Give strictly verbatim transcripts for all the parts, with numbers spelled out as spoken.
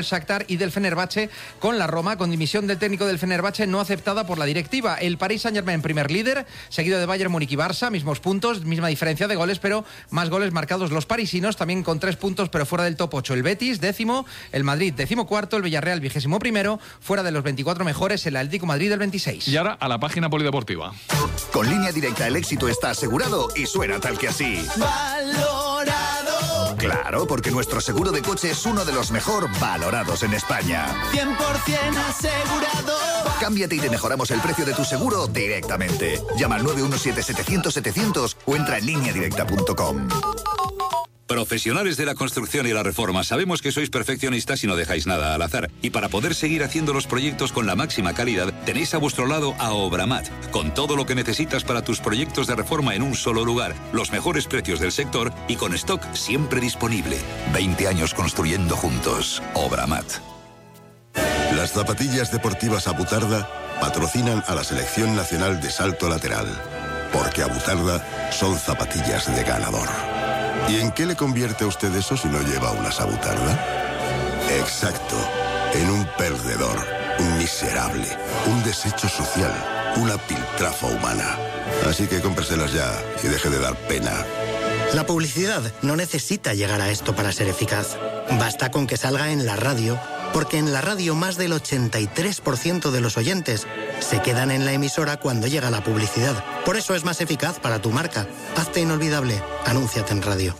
Shakhtar y del Fenerbahce con la Roma, con dimisión del técnico del Fenerbahce no aceptada por la directiva. El Paris Saint-Germain, primer líder, seguido de Bayern Múnich y Barça, mismos puntos, misma diferencia de goles, pero más goles marcados los parisinos, también con tres puntos, pero fuera del top ocho. El Betis, décimo, el Madrid, décimo cuarto, el Villarreal, vigésimo primero, fuera de los veinticuatro mejores, el Atlético Madrid, el veintiséis. Y ahora a la página polideportiva. Con Línea Directa el éxito está asegurado y suena tal que así. Valorado. Claro, porque nuestro seguro de coche es uno de los mejor valorados en España. cien por ciento asegurado. Cámbiate y te mejoramos el precio de tu seguro directamente. Llama al nueve uno siete setecientos setecientos o entra en línea directa punto com. Profesionales de la construcción y la reforma, sabemos que sois perfeccionistas y no dejáis nada al azar. Y para poder seguir haciendo los proyectos con la máxima calidad, tenéis a vuestro lado a Obramat, con todo lo que necesitas para tus proyectos de reforma en un solo lugar, los mejores precios del sector y con stock siempre disponible. veinte años construyendo juntos. Obramat. Las zapatillas deportivas Abutarda patrocinan a la Selección Nacional de Salto Lateral, porque Abutarda son zapatillas de ganador. ¿Y en qué le convierte a usted eso si no lleva una Abutarda? Exacto, en un perdedor, un miserable, un desecho social, una piltrafa humana. Así que cómpreselas ya y deje de dar pena. La publicidad no necesita llegar a esto para ser eficaz. Basta con que salga en la radio, porque en la radio más del ochenta y tres por ciento de los oyentes se quedan en la emisora cuando llega la publicidad. Por eso es más eficaz para tu marca. Hazte inolvidable. Anúnciate en radio.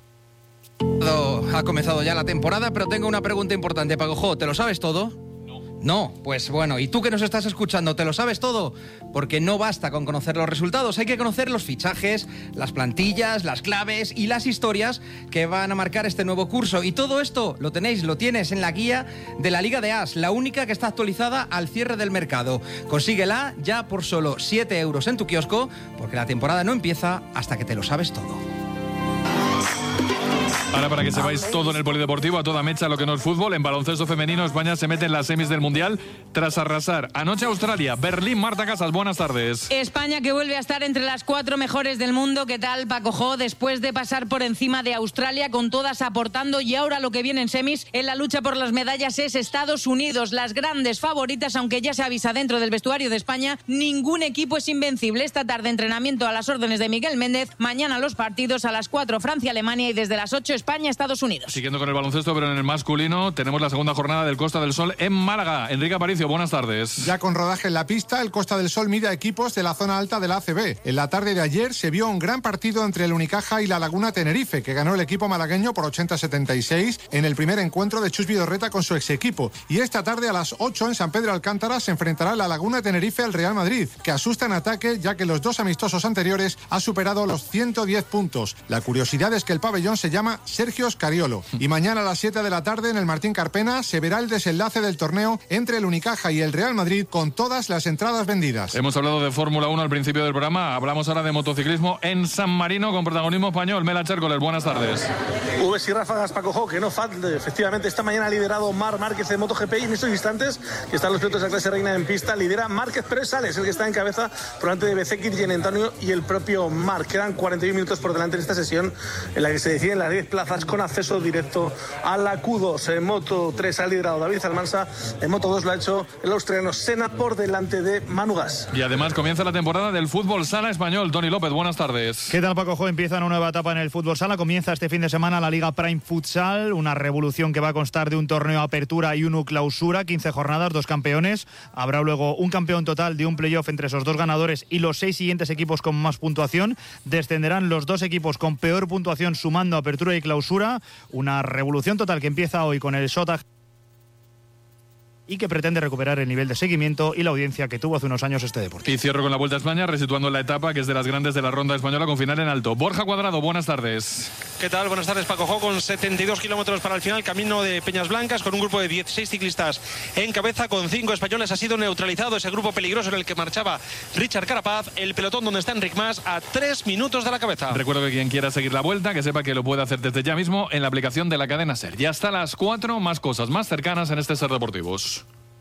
Ha comenzado ya la temporada, pero tengo una pregunta importante, Paco. ¿Te lo sabes todo? No. No, pues bueno, ¿y tú que nos estás escuchando, te lo sabes todo? Porque no basta con conocer los resultados, hay que conocer los fichajes, las plantillas, las claves y las historias que van a marcar este nuevo curso. Y todo esto lo tenéis, lo tienes en la guía de la Liga de As, la única que está actualizada al cierre del mercado. Consíguela ya por solo siete euros en tu kiosco, porque la temporada no empieza hasta que te lo sabes todo. Ahora, para que sepáis todo en el polideportivo, a toda mecha lo que no es fútbol, en baloncesto femenino España se mete en las semis del Mundial tras arrasar anoche Australia, Berlín. Marta Casas, buenas tardes. España que vuelve a estar entre las cuatro mejores del mundo. ¿Qué tal, Paco Jo? Después de pasar por encima de Australia, con todas aportando, y ahora lo que viene en semis en la lucha por las medallas es Estados Unidos, las grandes favoritas, aunque ya se avisa dentro del vestuario de España, ningún equipo es invencible. Esta tarde entrenamiento a las órdenes de Miguel Méndez, mañana los partidos a las cuatro Francia-Alemania y desde las ocho España, Estados Unidos. Siguiendo con el baloncesto, pero en el masculino, tenemos la segunda jornada del Costa del Sol en Málaga. Enrique Aparicio, buenas tardes. Ya con rodaje en la pista, el Costa del Sol mide a equipos de la zona alta de la A C B. En la tarde de ayer se vio un gran partido entre el Unicaja y la Laguna Tenerife, que ganó el equipo malagueño por ochenta a setenta y seis en el primer encuentro de Chus Vidorreta con su ex equipo. Y esta tarde a las ocho en San Pedro Alcántara se enfrentará la Laguna Tenerife al Real Madrid, que asusta en ataque ya que los dos amistosos anteriores ha superado los ciento diez puntos. La curiosidad es que el pabellón se llama Sergio Scariolo. Y mañana a las siete de la tarde en el Martín Carpena se verá el desenlace del torneo entre el Unicaja y el Real Madrid con todas las entradas vendidas. Hemos hablado de Fórmula uno al principio del programa, hablamos ahora de motociclismo en San Marino con protagonismo español. Mela Chércoles, buenas tardes. Uves y ráfagas, Paco Jo, que no falte. Efectivamente, esta mañana ha liderado Marc Márquez de MotoGP y en estos instantes que están los pilotos de la clase reina en pista, lidera Márquez Pérez Sales, el que está en cabeza por delante de Bezzecchi, Gian Antonio y el propio Marc. Quedan cuarenta y uno minutos por delante en esta sesión en la que se deciden las diez plazas con acceso directo a la Q dos. En Moto tres ha liderado David Almansa, en Moto dos lo ha hecho el australiano Senna por delante de Manu Gas. Y además comienza la temporada del fútbol sala español. Tony López, buenas tardes. ¿Qué tal, Paco Jo? Empieza una nueva etapa en el fútbol sala. Comienza este fin de semana la Liga Prime Futsal, una revolución que va a constar de un torneo apertura y uno clausura, quince jornadas, dos campeones. Habrá luego un campeón total de un playoff entre esos dos ganadores y los seis siguientes equipos con más puntuación. Descenderán los dos equipos con peor puntuación sumando apertura y clausura. Una revolución total que empieza hoy con el Sota y que pretende recuperar el nivel de seguimiento y la audiencia que tuvo hace unos años este deporte. Y cierro con la Vuelta a España, resituando la etapa que es de las grandes de la ronda española con final en alto. Borja Cuadrado, buenas tardes. ¿Qué tal? Buenas tardes, Paco Jo, con setenta y dos kilómetros para el final, camino de Peñas Blancas, con un grupo de dieciséis ciclistas en cabeza, con cinco españoles. Ha sido neutralizado ese grupo peligroso en el que marchaba Richard Carapaz, el pelotón donde está Enric Mas a tres minutos de la cabeza. Recuerdo que quien quiera seguir la Vuelta, que sepa que lo puede hacer desde ya mismo en la aplicación de la cadena SER. Ya hasta las cuatro, más cosas más cercanas en este SER Deportivos.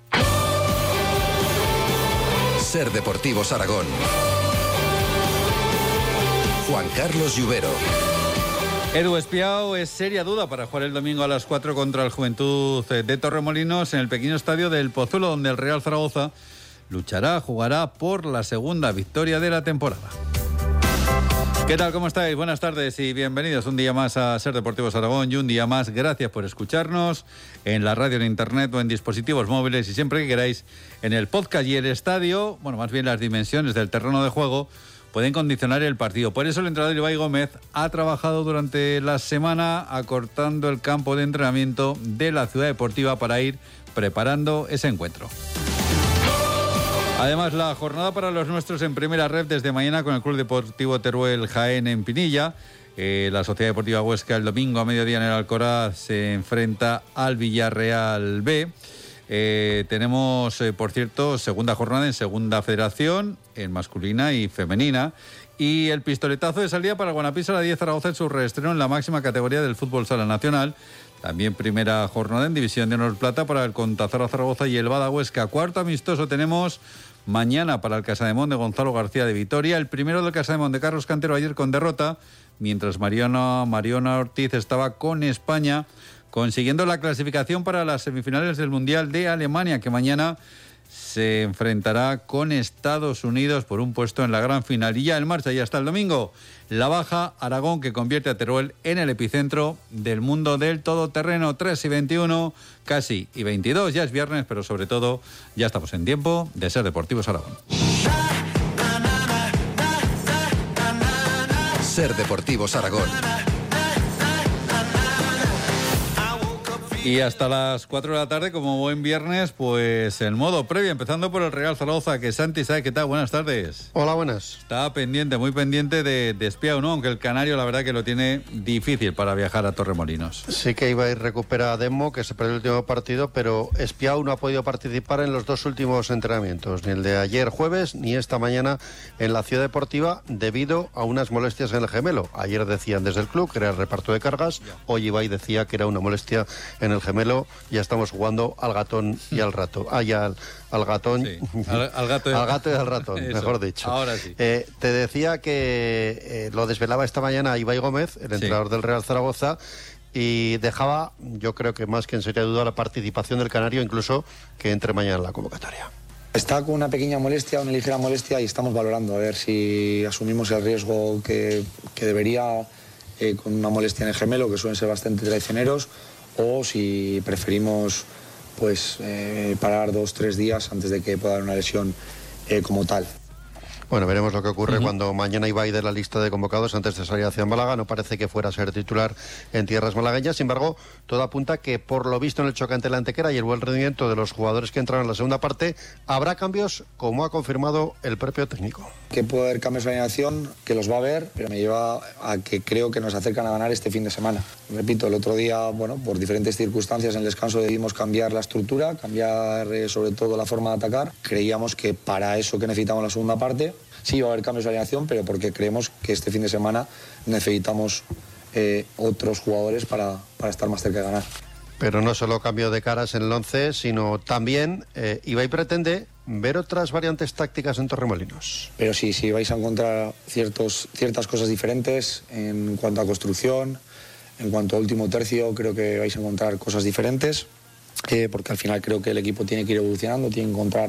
SER Deportivos Aragón. Juan Carlos Lluvero. Edu Espiao es seria duda para jugar el domingo a las cuatro contra el Juventud de Torremolinos en el pequeño estadio del Pozuelo, donde el Real Zaragoza luchará, jugará por la segunda victoria de la temporada. ¿Qué tal? ¿Cómo estáis? Buenas tardes y bienvenidos un día más a Ser Deportivos Aragón y un día más gracias por escucharnos en la radio, en internet o en dispositivos móviles y siempre que queráis en el podcast y el estadio, bueno, más bien las dimensiones del terreno de juego pueden condicionar el partido. Por eso el entrenador Ibai Gómez ha trabajado durante la semana acortando el campo de entrenamiento de la ciudad deportiva para ir preparando ese encuentro. Además, la jornada para los nuestros en primera red desde mañana con el Club Deportivo Teruel Jaén en Pinilla. Eh, la Sociedad Deportiva Huesca el domingo a mediodía en el Alcoraz se enfrenta al Villarreal B. Eh, tenemos, eh, por cierto, segunda jornada en segunda federación, en masculina y femenina. Y el pistoletazo de salida para el Guanapisa la diez Zaragoza en su reestreno en la máxima categoría del fútbol sala nacional. También primera jornada en División de Honor Plata para el Contazara Zaragoza y el Bada Huesca. Cuarto amistoso tenemos mañana para el Casademón de Gonzalo García de Vitoria. El primero del Casademón de Carlos Cantero ayer con derrota, mientras Mariona, Mariona Ortiz estaba con España consiguiendo la clasificación para las semifinales del Mundial de Alemania, que mañana se enfrentará con Estados Unidos por un puesto en la gran final. Y ya en marcha, y hasta el domingo, la Baja Aragón, que convierte a Teruel en el epicentro del mundo del todoterreno. Tres y veintiuno, casi y veintidós, ya es viernes, pero sobre todo ya estamos en tiempo de Ser Deportivos Aragón. Ser Deportivos Aragón. Y hasta las cuatro de la tarde, como buen viernes, pues en modo previo, empezando por el Real Zaragoza, que Santi sabe qué tal. Buenas tardes. Hola, buenas. Está pendiente, muy pendiente de, de Espiao, ¿no? Aunque el canario la verdad que lo tiene difícil para viajar a Torremolinos. Sí que iba a ir recupera a Demo, que se perdió el último partido, pero Espiao no ha podido participar en los dos últimos entrenamientos, ni el de ayer jueves, ni esta mañana en la Ciudad Deportiva, debido a unas molestias en el gemelo. Ayer decían desde el club que era el reparto de cargas, hoy Ibai decía que era una molestia en el el gemelo. Ya estamos jugando al gatón y al rato. Ah, ya al, al gatón. Sí, al, al, gato y al gato y al ratón, Eso, mejor dicho. Ahora sí. Eh, te decía que eh, lo desvelaba esta mañana Ibai Gómez, el entrenador sí. del Real Zaragoza, y dejaba, yo creo que más que en seria duda, la participación del canario, incluso que entre mañana en la convocatoria. Está con una pequeña molestia, una ligera molestia, y estamos valorando a ver si asumimos el riesgo que, que debería eh, con una molestia en el gemelo, que suelen ser bastante traicioneros, o si preferimos pues eh, parar dos, tres días antes de que pueda haber una lesión eh, como tal. Bueno, veremos lo que ocurre uh-huh. cuando mañana Ibai de la lista de convocados antes de salir hacia Málaga. No parece que fuera a ser titular en tierras malagueñas. Sin embargo, todo apunta que, por lo visto en el choque ante la Antequera y el buen rendimiento de los jugadores que entraron en la segunda parte, habrá cambios, como ha confirmado el propio técnico. Que puede haber cambios en la alineación, que los va a haber, pero me lleva a que creo que nos acercan a ganar este fin de semana. Repito, el otro día, bueno, por diferentes circunstancias en el descanso decidimos cambiar la estructura, cambiar eh, sobre todo la forma de atacar. Creíamos que para eso que necesitamos la segunda parte, sí va a haber cambios de alineación, pero porque creemos que este fin de semana necesitamos eh, otros jugadores para, para estar más cerca de ganar. Pero no solo cambio de caras en el once, sino también eh, Ibai pretende ver otras variantes tácticas en Torremolinos. Pero sí, sí, vais a encontrar ciertos, ciertas cosas diferentes en cuanto a construcción, en cuanto a último tercio, creo que vais a encontrar cosas diferentes, eh, porque al final creo que el equipo tiene que ir evolucionando, tiene que encontrar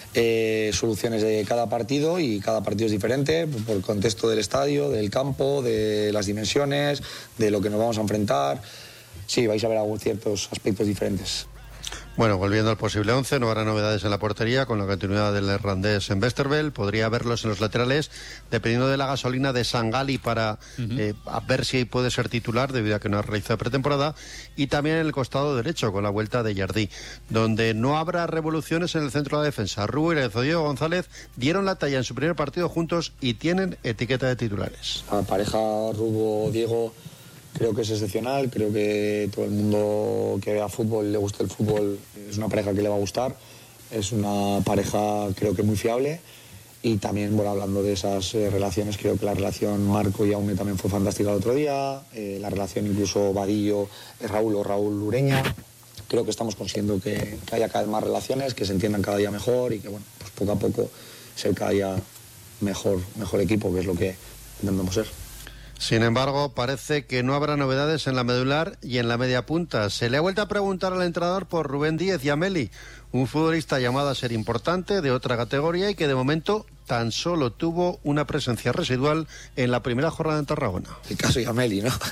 Eh, soluciones de cada partido, y cada partido es diferente por el contexto del estadio, del campo, de las dimensiones, de lo que nos vamos a enfrentar. Sí, vais a ver algunos ciertos aspectos diferentes. Bueno, volviendo al posible once, no habrá novedades en la portería con la continuidad del neerlandés en Westerveld. Podría verlos en los laterales, dependiendo de la gasolina de Sangali para uh-huh. eh, a ver si puede ser titular, debido a que no ha realizado pretemporada. Y también en el costado derecho, con la vuelta de Jardí, donde no habrá revoluciones en el centro de la defensa. Rubo y Diego González dieron la talla en su primer partido juntos y tienen etiqueta de titulares. La pareja Rubo-Diego creo que es excepcional, creo que todo el mundo que vea fútbol, le gusta el fútbol, es una pareja que le va a gustar, es una pareja creo que muy fiable, y también, bueno, hablando de esas eh, relaciones, creo que la relación Marco y Aume también fue fantástica el otro día, eh, la relación incluso Vadillo, eh, Raúl o Raúl Ureña, creo que estamos consiguiendo que, que haya cada vez más relaciones, que se entiendan cada día mejor y que, bueno, pues poco a poco ser cada día mejor, mejor equipo, que es lo que intentamos ser. Sin embargo, parece que no habrá novedades en la medular y en la media punta. Se le ha vuelto a preguntar al entrenador por Rubén Díez y Ameli, un futbolista llamado a ser importante, de otra categoría y que de momento tan solo tuvo una presencia residual en la primera jornada en Tarragona. El caso de Ameli, ¿no?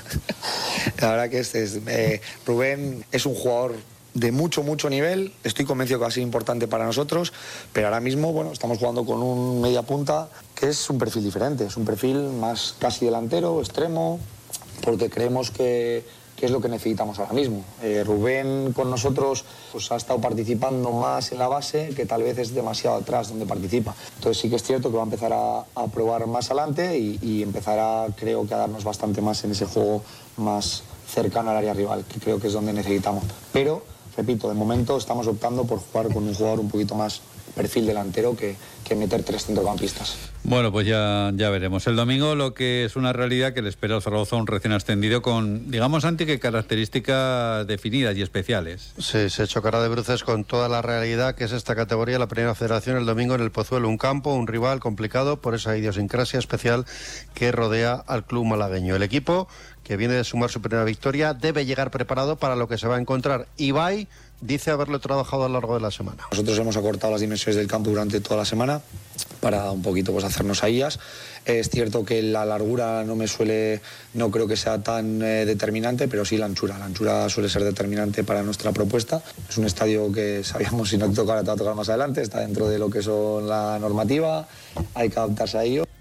La verdad que este es, eh, Rubén es un jugador de mucho, mucho nivel. Estoy convencido que va a ser importante para nosotros, pero ahora mismo, bueno, estamos jugando con un media punta que es un perfil diferente, es un perfil más casi delantero, extremo, porque creemos que, que es lo que necesitamos ahora mismo. Eh, Rubén con nosotros pues, ha estado participando más en la base, que tal vez es demasiado atrás donde participa. Entonces sí que es cierto que va a empezar a, a probar más adelante y, y empezará, creo que, a darnos bastante más en ese juego más cercano al área rival, que creo que es donde necesitamos. Pero repito, de momento estamos optando por jugar con un jugador un poquito más perfil delantero que, que meter tres centrocampistas. Bueno, pues ya, ya veremos. El domingo lo que es una realidad que le espera al Zaragoza un recién ascendido con, digamos, Santi, que características definidas y especiales. Sí, se chocará de bruces con toda la realidad que es esta categoría, la Primera Federación, el domingo en el Pozuelo. Un campo, un rival complicado por esa idiosincrasia especial que rodea al club malagueño. El equipo, que viene de sumar su primera victoria, debe llegar preparado para lo que se va a encontrar. Ibai dice haberlo trabajado a lo largo de la semana. Nosotros hemos acortado las dimensiones del campo durante toda la semana para un poquito pues hacernos a ellas. Es cierto que la largura no me suele, no creo que sea tan eh, determinante, pero sí la anchura. La anchura suele ser determinante para nuestra propuesta. Es un estadio que sabíamos, si no te tocara, te va a tocar más adelante, está dentro de lo que son la normativa, hay que adaptarse a ello.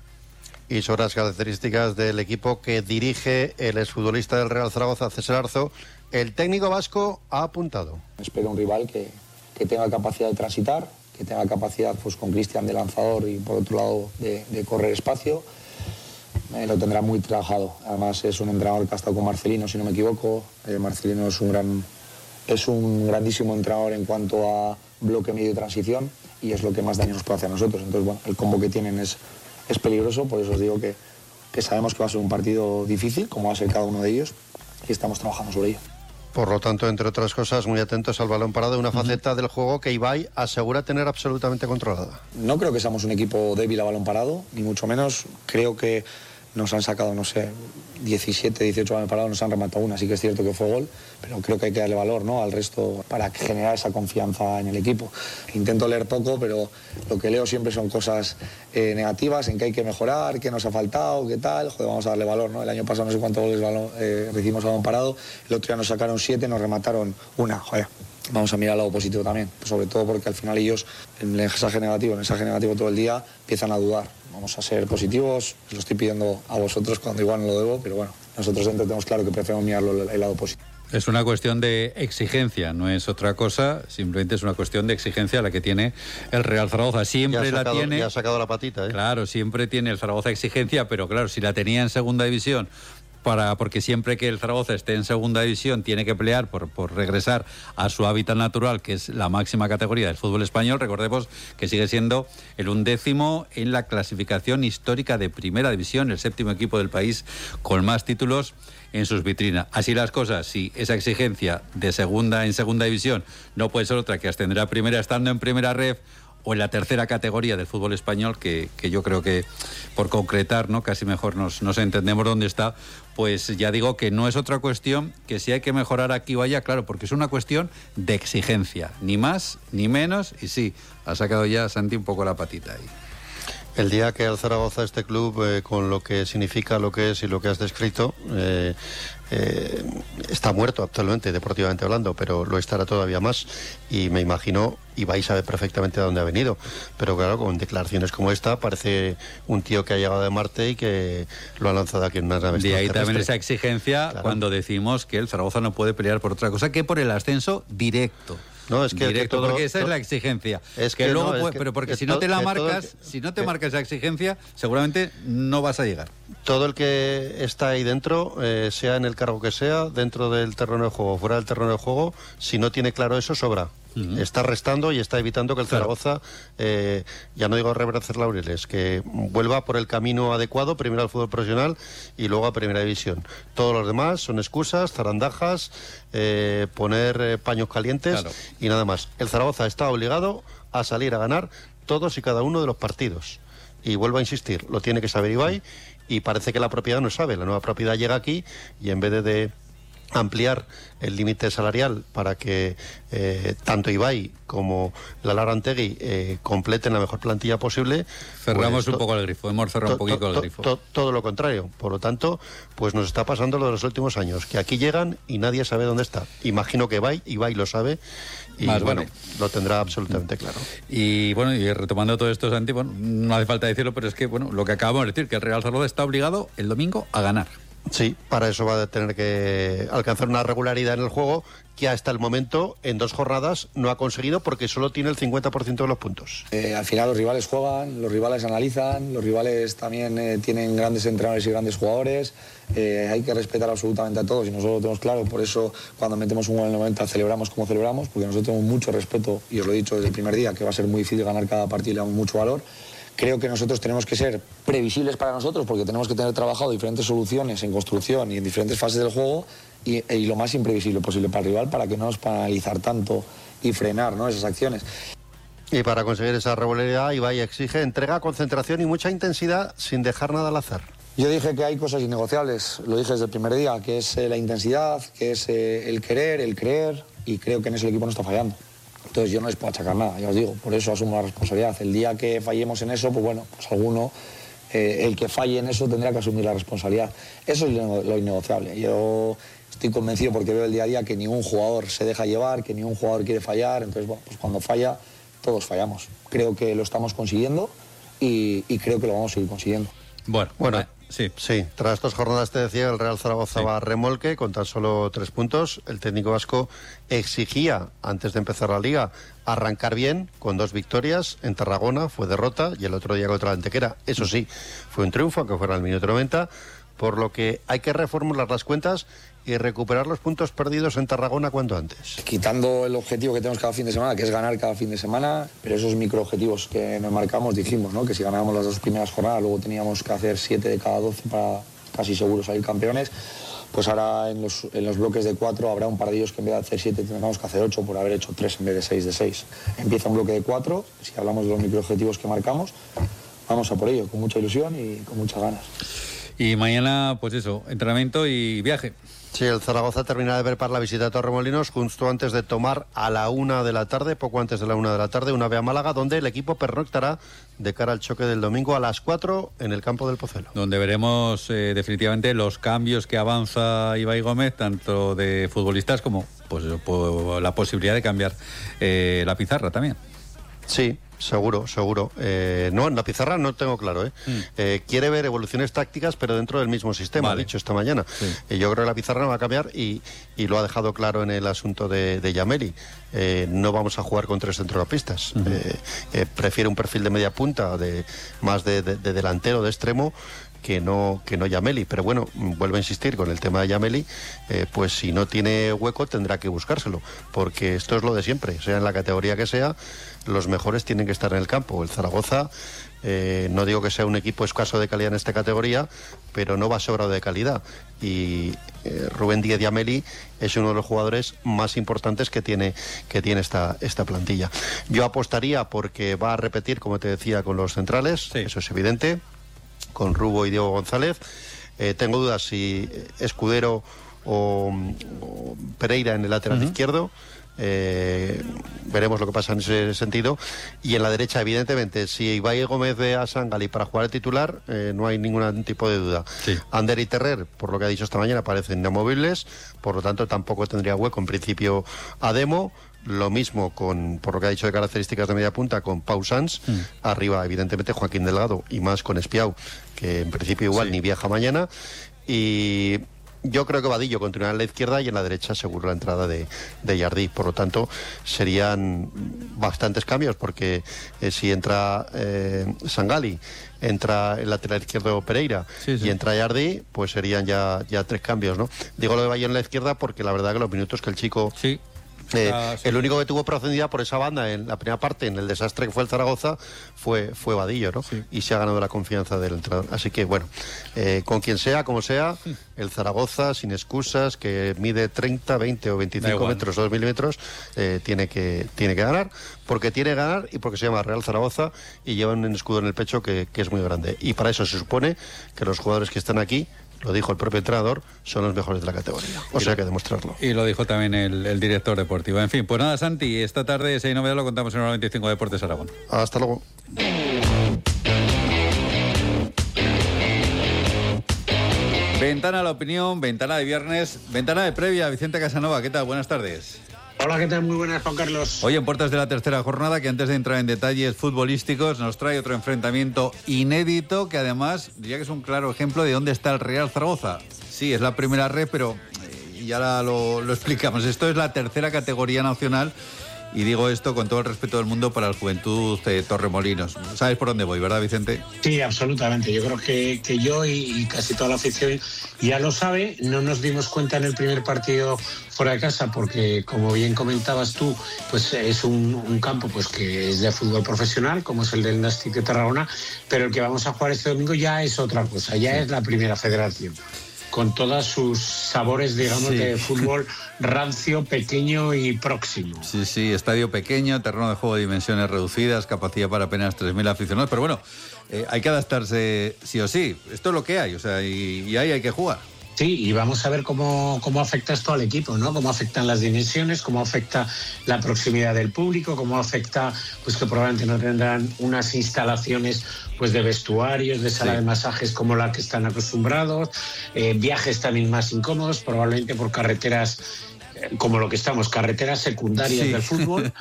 Y sobre las características del equipo que dirige el exfutbolista del Real Zaragoza, César Arzo, el técnico vasco ha apuntado. Espero un rival que, que tenga capacidad de transitar, que tenga capacidad pues, con Cristian de lanzador y por otro lado de, de correr espacio. Eh, lo tendrá muy trabajado. Además es un entrenador que ha estado con Marcelino, si no me equivoco. Eh, Marcelino es un, gran, es un grandísimo entrenador en cuanto a bloque medio y transición y es lo que más daño nos puede hacer a nosotros. Entonces, bueno, el combo que tienen es, es peligroso, por eso os digo que, que sabemos que va a ser un partido difícil, como va a ser cada uno de ellos, y estamos trabajando sobre ello. Por lo tanto, entre otras cosas, muy atentos al balón parado, una faceta uh-huh. del juego que Ibai asegura tener absolutamente controlada. No creo que seamos un equipo débil a balón parado, ni mucho menos. Creo que nos han sacado, no sé, diecisiete, dieciocho balones parados, nos han rematado una, sí que es cierto que fue gol, pero creo que hay que darle valor, ¿no?, al resto para generar esa confianza en el equipo. Intento leer poco, pero lo que leo siempre son cosas eh, negativas, en que hay que mejorar, que nos ha faltado, qué tal, joder, vamos a darle valor, ¿no? El año pasado no sé cuántos goles balón, eh, recibimos a balón parado, el otro día nos sacaron siete, nos remataron una, joder. Vamos a mirar el lado positivo también, sobre todo porque al final ellos, en el mensaje negativo, el mensaje negativo todo el día, empiezan a dudar. Vamos a ser positivos, os lo estoy pidiendo a vosotros cuando igual no lo debo, pero bueno, nosotros dentro tenemos claro que preferimos mirarlo el lado positivo. Es una cuestión de exigencia, no es otra cosa, simplemente es una cuestión de exigencia la que tiene el Real Zaragoza. Siempre sacado, la tiene. Ya ha sacado la patita, ¿eh? Claro, siempre tiene el Zaragoza exigencia, pero claro, si la tenía en segunda división, para porque siempre que el Zaragoza esté en segunda división tiene que pelear por, por regresar a su hábitat natural, que es la máxima categoría del fútbol español. Recordemos que sigue siendo el undécimo en la clasificación histórica de primera división, el séptimo equipo del país con más títulos en sus vitrinas. Así las cosas, si esa exigencia de segunda en segunda división no puede ser otra que ascender a primera estando en primera ref, o en la tercera categoría del fútbol español, que, que yo creo que por concretar, ¿no?, casi mejor nos, nos entendemos dónde está, pues ya digo que no es otra cuestión, que si hay que mejorar aquí o allá, claro, porque es una cuestión de exigencia, ni más ni menos, y sí, ha sacado ya Santi un poco la patita ahí. El día que el Zaragoza, este club, eh, con lo que significa, lo que es y lo que has descrito, eh, eh, está muerto actualmente, deportivamente hablando, pero lo estará todavía más. Y me imagino, Ibai sabe perfectamente de dónde ha venido, pero claro, con declaraciones como esta, parece un tío que ha llegado de Marte y que lo ha lanzado aquí en una nave espacial. De ahí también esa exigencia, claro, cuando decimos que el Zaragoza no puede pelear por otra cosa que por el ascenso directo. No, es que, directo, que todo, porque esa todo, es la exigencia. Es que, que luego no, puede, es que, pero porque si todo, no te la marcas, que, si no te que, marcas esa exigencia, seguramente no vas a llegar. Todo el que está ahí dentro, eh, sea en el cargo que sea, dentro del terreno de juego, fuera del terreno de juego, si no tiene claro eso, sobra. Uh-huh. Está restando y está evitando que el Zaragoza, eh, ya no digo reverdecer laureles, que vuelva por el camino adecuado, primero al fútbol profesional y luego a primera división. Todos los demás son excusas, zarandajas, eh, poner eh, paños calientes, claro, y nada más. El Zaragoza está obligado a salir a ganar todos y cada uno de los partidos. Y vuelvo a insistir, lo tiene que saber Ibai y parece que la propiedad no sabe. La nueva propiedad llega aquí y en vez de, de ampliar el límite salarial para que eh, tanto Ibai como la Lara Antegui eh, completen la mejor plantilla posible, cerramos pues, un poco el grifo, hemos cerrado to, un poquito to, el to, grifo. To, todo lo contrario. Por lo tanto, pues nos está pasando lo de los últimos años, que aquí llegan y nadie sabe dónde está. Imagino que Ibai, Ibai lo sabe y Más bueno, vale. lo tendrá absolutamente claro. Y bueno, y retomando todo esto, Santi, bueno, no hace falta decirlo, pero es que bueno, lo que acabamos de decir, que el Real Zaragoza está obligado el domingo a ganar. Sí, para eso va a tener que alcanzar una regularidad en el juego que hasta el momento, en dos jornadas, no ha conseguido porque solo tiene el cincuenta por ciento de los puntos. Eh, al final los rivales juegan, los rivales analizan, los rivales también eh, tienen grandes entrenadores y grandes jugadores. Eh, hay que respetar absolutamente a todos y nosotros lo tenemos claro. Por eso cuando metemos un gol en el noventa celebramos como celebramos, porque nosotros tenemos mucho respeto, y os lo he dicho desde el primer día, que va a ser muy difícil ganar cada partido y le damos mucho valor. Creo que nosotros tenemos que ser previsibles para nosotros porque tenemos que tener trabajado diferentes soluciones en construcción y en diferentes fases del juego y, y lo más imprevisible posible para el rival para que no nos penalizar tanto y frenar, ¿no?, esas acciones. Y para conseguir esa regularidad, Ibai exige entrega, concentración y mucha intensidad sin dejar nada al azar. Yo dije que hay cosas innegociables, lo dije desde el primer día, que es eh, la intensidad, que es eh, el querer, el creer, y creo que en eso el equipo no está fallando. Entonces yo no les puedo achacar nada, ya os digo, por eso asumo la responsabilidad. El día que fallemos en eso, pues bueno, pues alguno, eh, el que falle en eso tendrá que asumir la responsabilidad. Eso es lo, lo innegociable. Yo estoy convencido porque veo el día a día que ningún jugador se deja llevar, que ningún jugador quiere fallar, entonces bueno, pues cuando falla, todos fallamos. Creo que lo estamos consiguiendo y, y creo que lo vamos a seguir consiguiendo. Bueno, bueno. Sí. sí, tras dos jornadas te decía, el Real Zaragoza sí. va a remolque con tan solo tres puntos. El técnico vasco exigía, antes de empezar la liga, arrancar bien con dos victorias. En Tarragona fue derrota y el otro día contra la Antequera, eso sí, fue un triunfo, aunque fuera al minuto noventa, por lo que hay que reformular las cuentas y recuperar los puntos perdidos en Tarragona cuanto antes. Quitando el objetivo que tenemos cada fin de semana, que es ganar cada fin de semana, pero esos microobjetivos que nos marcamos, dijimos, ¿no?, que si ganábamos las dos primeras jornadas, luego teníamos que hacer siete de cada doce para casi seguro salir campeones. Pues ahora en los, en los bloques de cuatro habrá un par de ellos que en vez de hacer siete tendremos que hacer ocho por haber hecho tres en vez de seis de seis. Empieza un bloque de cuatro, si hablamos de los microobjetivos que marcamos, vamos a por ello, con mucha ilusión y con muchas ganas. Y mañana, pues eso, entrenamiento y viaje. Sí, el Zaragoza termina de ver para la visita a Torremolinos justo antes de tomar a la una de la tarde, poco antes de la una de la tarde, una ave a Málaga, donde el equipo pernoctará de cara al choque del domingo a las cuatro en el campo del Pozuelo. Donde veremos eh, definitivamente los cambios que avanza Ibai Gómez, tanto de futbolistas como pues, pues la posibilidad de cambiar eh, la pizarra también. Sí. Seguro, seguro. Eh, no, en la pizarra no tengo claro. ¿eh? Mm. Eh, quiere ver evoluciones tácticas, pero dentro del mismo sistema, vale. ha dicho esta mañana. Sí. Eh, yo creo que la pizarra no va a cambiar y, y lo ha dejado claro en el asunto de, de Yameli. Eh, no vamos a jugar con tres centrocampistas. Uh-huh. eh, eh, prefiere un perfil de media punta, de más de, de, de delantero, de extremo, que no que no Yameli, pero bueno, vuelvo a insistir con el tema de Yameli, eh, pues si no tiene hueco tendrá que buscárselo, porque esto es lo de siempre, sea en la categoría que sea, los mejores tienen que estar en el campo. El Zaragoza, eh, no digo que sea un equipo escaso de calidad en esta categoría, pero no va sobrado de calidad, y eh, Rubén Díez Yameli es uno de los jugadores más importantes que tiene que tiene esta, esta plantilla. Yo apostaría porque va a repetir, como te decía, con los centrales, sí. eso es evidente, con Rubo y Diego González. Eh, tengo dudas si Escudero o, o Pereira en el lateral uh-huh. izquierdo. Eh, veremos lo que pasa en ese sentido. Y en la derecha, evidentemente, si Ibai Gómez ve a Sangali para jugar el titular, eh, no hay ningún tipo de duda. Sí. Ander y Terrer, por lo que ha dicho esta mañana, parecen inamovibles, por lo tanto tampoco tendría hueco en principio a Demo. Lo mismo con, por lo que ha dicho de características de media punta, con Pau Sanz. Mm. Arriba, evidentemente, Joaquín Delgado, y más con Espiau, que en principio igual sí. ni viaja mañana. Y yo creo que Vadillo continuará en la izquierda y en la derecha seguro la entrada de, de Jardí. Por lo tanto, serían bastantes cambios, porque eh, si entra eh, Sangali, entra el lateral izquierdo Pereira sí, sí. y entra Jardí, pues serían ya, ya tres cambios, ¿no? Digo lo de Vadillo en la izquierda porque la verdad que los minutos que el chico... Sí. Eh, Ah, sí. El único que tuvo profundidad por esa banda en la primera parte, en el desastre que fue el Zaragoza, fue, fue Vadillo, ¿no? Sí. Y se ha ganado la confianza del entrenador. Así que, bueno, eh, con quien sea, como sea, el Zaragoza, sin excusas, que mide treinta, veinte o Da veinticinco igual. metros, dos milímetros, eh, tiene, que, tiene que ganar, porque tiene que ganar y porque se llama Real Zaragoza y lleva un escudo en el pecho que, que es muy grande. Y para eso se supone que los jugadores que están aquí, lo dijo el propio entrenador, son los mejores de la categoría. O sea, hay que demostrarlo. Y lo dijo también el, el director deportivo. En fin, pues nada, Santi, esta tarde, si hay novedad, lo contamos en el noventa y cinco Deportes Aragón. Hasta luego. Ventana a la opinión, ventana de viernes, ventana de previa. Vicente Casanova, ¿qué tal? Buenas tardes. Hola, ¿qué tal? Muy buenas, Juan Carlos. Hoy en puertas de la tercera jornada, que antes de entrar en detalles futbolísticos, nos trae otro enfrentamiento inédito, que además diría que es un claro ejemplo de dónde está el Real Zaragoza. Sí, es la primera red, pero eh, ya la- lo, lo explicamos. Esto es la tercera categoría nacional. Y digo esto con todo el respeto del mundo para el Juventud de Torremolinos. ¿Sabes por dónde voy, verdad, Vicente? Sí, absolutamente. Yo creo que, que yo y, y casi toda la afición ya lo sabe. No nos dimos cuenta en el primer partido fuera de casa porque, como bien comentabas tú, pues es un, un campo pues que es de fútbol profesional, como es el del Nastic de Tarragona, pero el que vamos a jugar este domingo ya es otra cosa, ya es la primera federación, con todos sus sabores, digamos, Sí. de fútbol rancio, pequeño y próximo. Sí, sí, estadio pequeño, terreno de juego de dimensiones reducidas, capacidad para apenas tres mil aficionados, pero bueno, eh, hay que adaptarse sí o sí. Esto es lo que hay, o sea, y, y ahí hay que jugar. Sí, y vamos a ver cómo, cómo afecta esto al equipo, ¿no? Cómo afectan las dimensiones, cómo afecta la proximidad del público, cómo afecta, pues que probablemente no tendrán unas instalaciones pues de vestuarios, de sala Sí. de masajes como la que están acostumbrados, eh, viajes también más incómodos, probablemente por carreteras eh, como lo que estamos, carreteras secundarias Sí. del fútbol.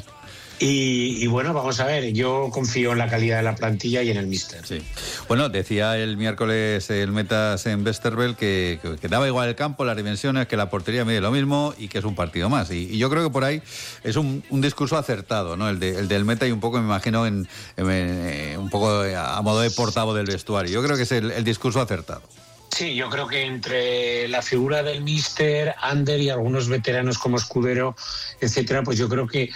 Y, y bueno, vamos a ver, yo confío en la calidad de la plantilla y en el míster. Sí. Bueno, decía el miércoles el Metas en Westerveld que, que, que daba igual el campo, las dimensiones, que la portería mide lo mismo y que es un partido más. Y, y yo creo que por ahí es un, un discurso acertado, ¿no? El, de, el del Meta y un poco, me imagino, en, en, en- un poco a modo de portavoz del vestuario. Yo creo que es el, el discurso acertado. Sí, yo creo que entre la figura del míster, Ander y algunos veteranos como Escudero, etcétera, pues yo creo que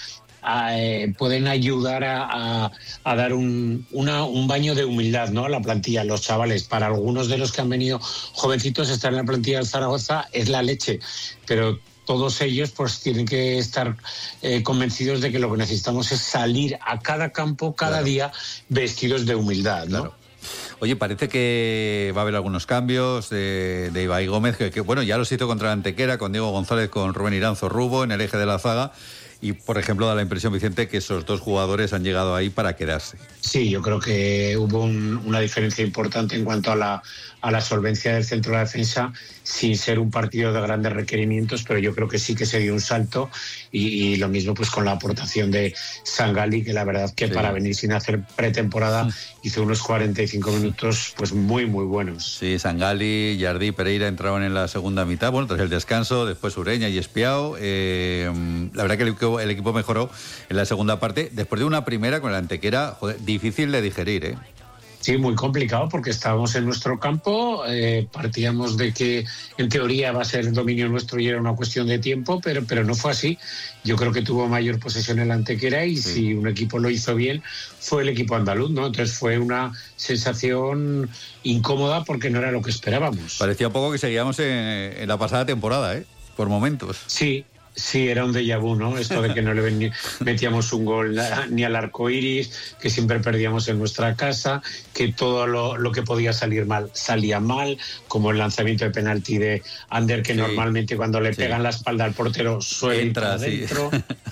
eh, pueden ayudar a, a- a dar un, una- un baño de humildad, ¿no?, a la plantilla, a los chavales. Para algunos de los que han venido jovencitos, estar en la plantilla del Zaragoza es la leche, pero todos ellos pues tienen que estar eh, convencidos de que lo que necesitamos es salir a cada campo, cada Claro. día, vestidos de humildad, ¿no? Claro. Oye, parece que va a haber algunos cambios de, de Ibai Gómez, que, que, bueno, ya los hizo contra la Antequera, con Diego González, con Rubén Iranzo Rubo en el eje de la zaga. Y, por ejemplo, da la impresión, Vicente, que esos dos jugadores han llegado ahí para quedarse. Sí, yo creo que hubo un- una diferencia importante en cuanto a la, a la solvencia del centro de la defensa, sin ser un partido de grandes requerimientos, pero yo creo que sí que se dio un salto y, y lo mismo pues con la aportación de Sangali, que la verdad que Sí. para venir sin hacer pretemporada hizo unos cuarenta y cinco minutos pues muy, muy buenos. Sí, Sangali, Jardí, Pereira entraban en la segunda mitad, bueno, tras el descanso, después Ureña y Espiao. Eh, la verdad que el equipo, el equipo mejoró en la segunda parte, después de una primera con la Antequera, joder, difícil de digerir, ¿eh? Sí, muy complicado porque estábamos en nuestro campo, eh, partíamos de que en teoría va a ser dominio nuestro y era una cuestión de tiempo, pero, pero no fue así. Yo creo que tuvo mayor posesión el Antequera y Sí. si un equipo lo hizo bien fue el equipo andaluz, ¿no? Entonces fue una sensación incómoda porque no era lo que esperábamos. Parecía un poco que seguíamos en, en la pasada temporada, ¿eh? Por momentos. Sí, sí, era un déjà vu, ¿no? Esto de que no le ven- metíamos un gol ni al arco iris, que siempre perdíamos en nuestra casa, que todo lo, lo que podía salir mal salía mal, como el lanzamiento de penalti de Ander, que Sí. normalmente cuando le Sí. pegan la espalda al portero suele ir Entra, para sí. adentro,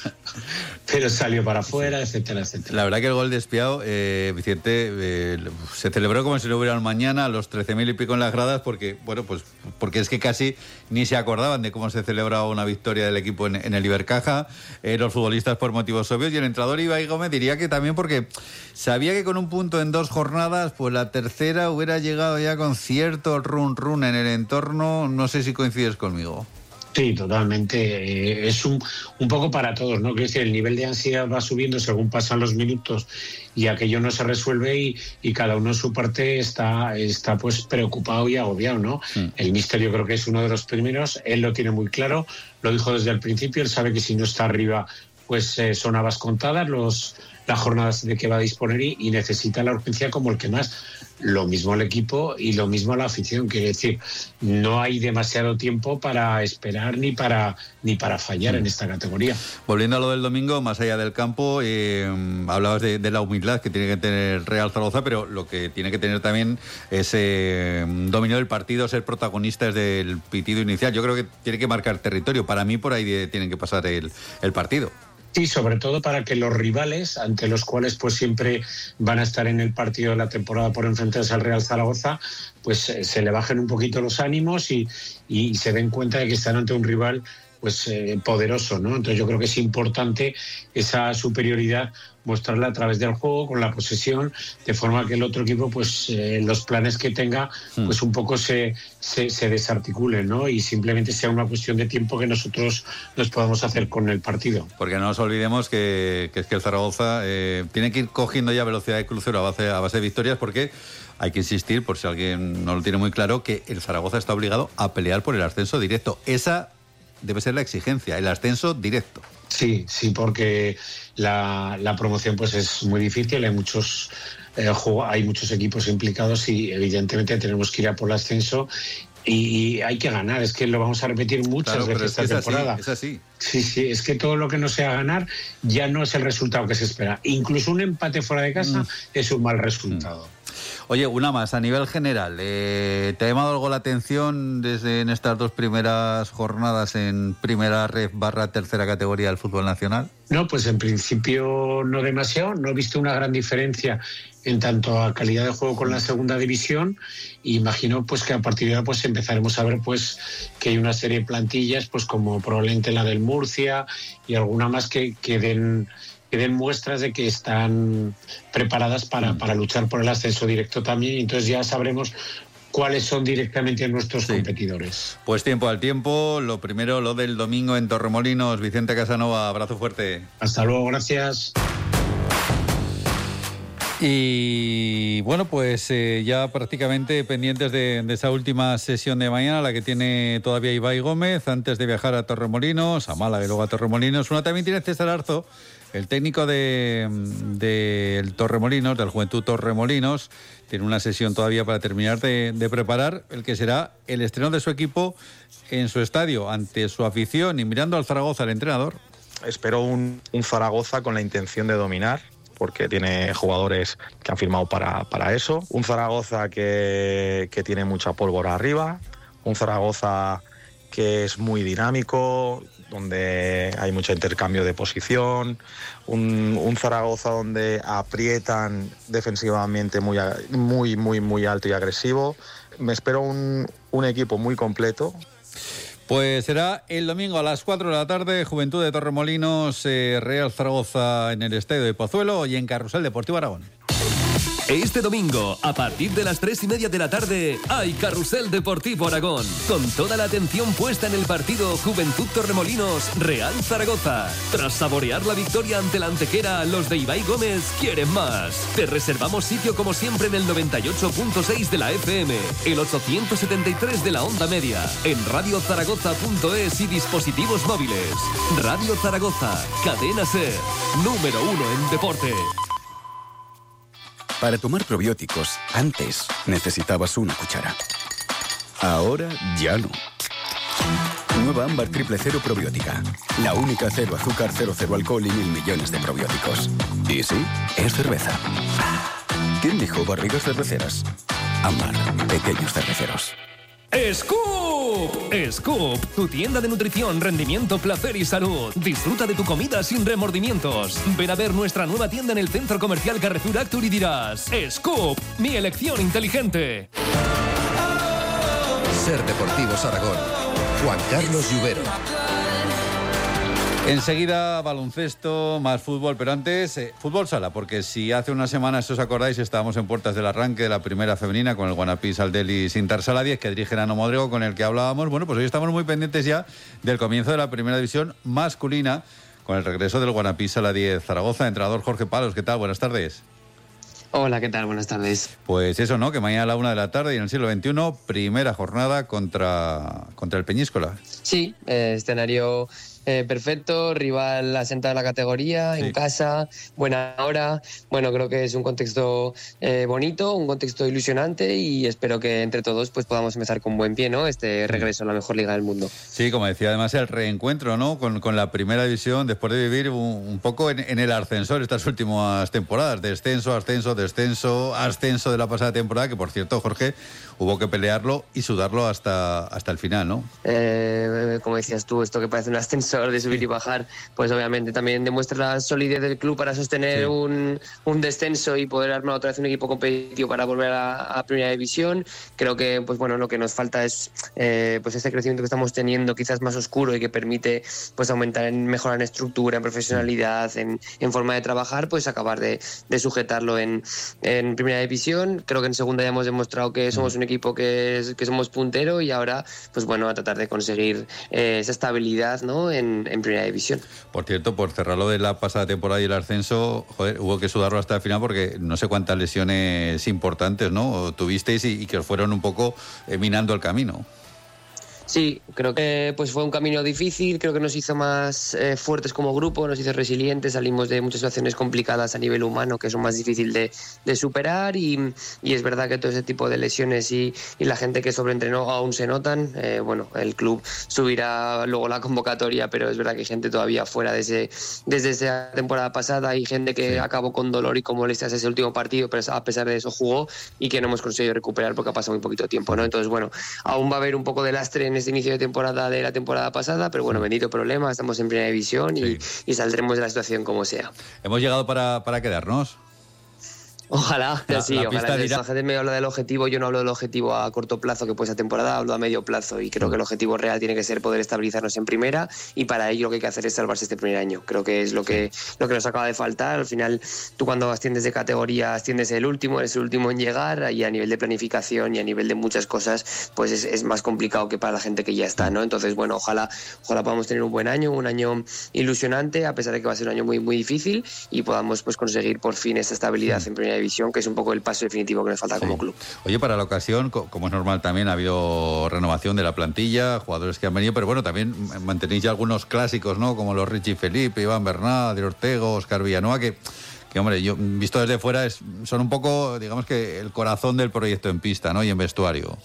pero salió para afuera, etcétera, etcétera. La verdad que el gol de Espiao, eh, Vicente, eh, se celebró como si no hubiera un mañana, a los trece mil y pico en las gradas, porque, bueno, pues porque es que casi ni se acordaban de cómo se celebraba una victoria del equipo en, en el Ibercaja, eh, los futbolistas por motivos obvios, y el entrenador Ibai Gómez diría que también porque sabía que con un punto en dos jornadas, pues la tercera hubiera llegado ya con cierto run run en el entorno. No sé si coincides conmigo. Sí, totalmente. Eh, es un, un poco para todos, ¿no? Quiero decir, el nivel de ansiedad va subiendo según pasan los minutos y aquello no se resuelve y, y cada uno en su parte está, está pues preocupado y agobiado, ¿no? Mm. El míster yo creo que es uno de los primeros, él lo tiene muy claro, lo dijo desde el principio, él sabe que si no está arriba pues eh, son habas contadas los, las jornadas de que va a disponer y, y necesita la urgencia como el que más. Lo mismo el equipo y lo mismo la afición, quiere decir, no hay demasiado tiempo para esperar ni para ni para fallar mm. en esta categoría. Volviendo a lo del domingo, más allá del campo, eh, hablabas de, de la humildad que tiene que tener Real Zaragoza, pero lo que tiene que tener también es eh, dominio del partido, ser protagonistas del pitido inicial. Yo creo que tiene que marcar territorio. Para mí por ahí de, tienen que pasar el, el partido. Sí, sobre todo para que los rivales, ante los cuales pues siempre van a estar en el partido de la temporada por enfrentarse al Real Zaragoza, pues eh, se le bajen un poquito los ánimos y, y se den cuenta de que están ante un rival pues eh, poderoso, ¿no? Entonces yo creo que es importante esa superioridad mostrarla a través del juego, con la posesión, de forma que el otro equipo, pues eh, los planes que tenga, pues un poco se, se, se desarticulen, ¿no? Y simplemente sea una cuestión de tiempo que nosotros nos podamos hacer con el partido. Porque no nos olvidemos que, que es que el Zaragoza eh, tiene que ir cogiendo ya velocidad de crucero a base, a base de victorias, porque hay que insistir, por si alguien no lo tiene muy claro, que el Zaragoza está obligado a pelear por el ascenso directo. Esa debe ser la exigencia, el ascenso directo. Sí, sí, porque la, la promoción pues es muy difícil, hay muchos eh, hay muchos equipos implicados y evidentemente tenemos que ir a por el ascenso y, y hay que ganar, es que lo vamos a repetir muchas claro, veces esta es temporada. Así, es así. Sí, sí, es que todo lo que no sea ganar ya no es el resultado que se espera. Incluso un empate fuera de casa mm. es un mal resultado. Mm. Oye, una más, a nivel general, eh, ¿te ha llamado algo la atención desde en estas dos primeras jornadas en primera red barra tercera categoría del fútbol nacional? No, pues en principio no demasiado, no he visto una gran diferencia en tanto a calidad de juego con la segunda división. Imagino pues que a partir de ahora pues empezaremos a ver pues que hay una serie de plantillas pues como probablemente la del Murcia y alguna más que, que den... que den muestras de que están preparadas para, para luchar por el ascenso directo también, y entonces ya sabremos cuáles son directamente nuestros sí. competidores. Pues tiempo al tiempo, lo primero, lo del domingo en Torremolinos. Vicente Casanova, abrazo fuerte. Hasta luego, gracias. Y bueno, pues eh, ya prácticamente pendientes de, de esa última sesión de mañana, la que tiene todavía Ibai Gómez, antes de viajar a Torremolinos, a Málaga y luego a Torremolinos. Una también tiene César Arzo, el técnico de, de el Torremolinos, del Juventud Torremolinos. Tiene una sesión todavía para terminar de, de preparar el que será el estreno de su equipo en su estadio, ante su afición, y mirando al Zaragoza, el entrenador. Espero un, un Zaragoza con la intención de dominar, porque tiene jugadores que han firmado para, para eso. Un Zaragoza que, que tiene mucha pólvora arriba, un Zaragoza que es muy dinámico, donde hay mucho intercambio de posición, un, un Zaragoza donde aprietan defensivamente muy, muy, muy, muy alto y agresivo. Me espero un, un equipo muy completo. Pues será el domingo a las cuatro de la tarde, Juventud de Torremolinos, eh, Real Zaragoza en el Estadio de Pozuelo y en Carrusel Deportivo Aragón. Este domingo, a partir de las tres y media de la tarde, hay Carrusel Deportivo Aragón, con toda la atención puesta en el partido Juventud Torremolinos-Real Zaragoza. Tras saborear la victoria ante la Antequera, los de Ibai Gómez quieren más. Te reservamos sitio como siempre en el noventa y ocho punto seis de la F M, el ochocientos setenta y tres de la onda media, en radio zaragoza punto es y dispositivos móviles. Radio Zaragoza, cadena SER, número uno en deporte. Para tomar probióticos, antes necesitabas una cuchara. Ahora ya no. Nueva Ámbar Triple Cero Probiótica. La única cero azúcar, cero, cero alcohol y mil millones de probióticos. Y sí, es cerveza. ¿Quién dijo barrigas cerveceras? Ámbar, pequeños cerveceros. ¡Scoop! ¡Scoop! Tu tienda de nutrición, rendimiento, placer y salud. Disfruta de tu comida sin remordimientos. Ven a ver nuestra nueva tienda en el Centro Comercial Carrefour Actur y dirás: ¡Scoop! Mi elección inteligente. Ser Deportivos Aragón. Juan Carlos Lluvero. Enseguida baloncesto, más fútbol, pero antes eh, fútbol sala, porque si hace unas semanas, si os acordáis, estábamos en puertas del arranque de la primera femenina con el Guanapí Saldeli Sintar Sala diez, que dirige Nano Modrigo, con el que hablábamos. Bueno, pues hoy estamos muy pendientes ya del comienzo de la primera división masculina, con el regreso del Guanapí Sala diez Zaragoza. Entrenador Jorge Palos, ¿qué tal? Buenas tardes. Hola, ¿qué tal? Buenas tardes. Pues eso, ¿no? Que mañana a la una de la tarde y en el siglo veintiuno, primera jornada contra, contra el Peñíscola. Sí, eh, escenario eh, perfecto, rival asentado en la categoría, sí. En casa, buena hora. Bueno, creo que es un contexto eh, bonito, un contexto ilusionante y espero que entre todos pues podamos empezar con buen pie, ¿no? Este regreso a la mejor liga del mundo. Sí, como decía, además el reencuentro, ¿no? Con, con la primera división, después de vivir un, un poco en, en el ascensor estas últimas temporadas, descenso, ascenso, descenso, ascenso de la pasada temporada, que por cierto, Jorge, hubo que pelearlo y sudarlo hasta, hasta el final, ¿no? Eh, como decías tú, esto que parece un ascensor de subir y bajar, pues obviamente también demuestra la solidez del club para sostener sí. un, un descenso y poder armar otra vez un equipo competitivo para volver a, a Primera División. Creo que pues bueno, lo que nos falta es eh, pues este crecimiento que estamos teniendo, quizás más oscuro y que permite pues aumentar, en mejorar en estructura, en profesionalidad, en, en forma de trabajar, pues acabar de, de sujetarlo en, en Primera División. Creo que en Segunda ya hemos demostrado que somos un equipo que, es, que somos puntero y ahora pues bueno, a tratar de conseguir eh, esa estabilidad, ¿no? en, en Primera División. Por cierto, por cerrar lo de la pasada temporada y el ascenso, joder, hubo que sudarlo hasta el final porque no sé cuántas lesiones importantes, ¿no? tuvisteis y, y que os fueron un poco eh, minando el camino. Sí, creo que pues fue un camino difícil, creo que nos hizo más eh, fuertes como grupo, nos hizo resilientes, salimos de muchas situaciones complicadas a nivel humano que son más difíciles de, de superar y, y es verdad que todo ese tipo de lesiones y, y la gente que sobreentrenó aún se notan. Eh, bueno, el club subirá luego la convocatoria, pero es verdad que hay gente todavía fuera desde, desde esa temporada pasada, hay gente que sí. acabó con dolor y con molestias ese último partido, pero a pesar de eso jugó y que no hemos conseguido recuperar porque ha pasado muy poquito tiempo, ¿no? Entonces, bueno, aún va a haber un poco de lastre en este inicio de temporada de la temporada pasada, pero bueno, bendito problema, estamos en Primera División y, sí. y saldremos de la situación como sea. Hemos llegado para, para quedarnos. Ojalá, la, sí, la ojalá. dirá... La gente me habla del objetivo, yo no hablo del objetivo a corto plazo que puede ser temporada, hablo a medio plazo y creo que el objetivo real tiene que ser poder estabilizarnos en primera y para ello lo que hay que hacer es salvarse este primer año. Creo que es lo que, lo que nos acaba de faltar. Al final, tú cuando asciendes de categoría, asciendes el último, eres el último en llegar y a nivel de planificación y a nivel de muchas cosas, pues es, es más complicado que para la gente que ya está, ¿no? Entonces, bueno, ojalá, ojalá podamos tener un buen año, un año ilusionante, a pesar de que va a ser un año muy, muy difícil y podamos pues conseguir por fin esta estabilidad sí. en Primera División, que es un poco el paso definitivo que nos falta sí. como club. Oye, para la ocasión, como es normal también, ha habido renovación de la plantilla, jugadores que han venido, pero bueno, también mantenéis ya algunos clásicos, ¿no? Como los Richie Felipe, Iván Bernat, Adrián Ortego, Oscar Villanueva, que, que hombre, yo visto desde fuera es, son un poco, digamos que el corazón del proyecto en pista, ¿no? Y en vestuario.